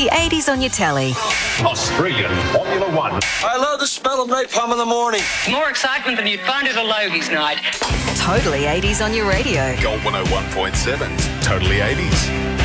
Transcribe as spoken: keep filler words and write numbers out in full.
The eighties on your telly. Australian Formula One. I love the smell of napalm in the morning. More excitement than you'd find at a Logies night. Totally eighties on your radio. Gold one oh one point seven, Totally eighties.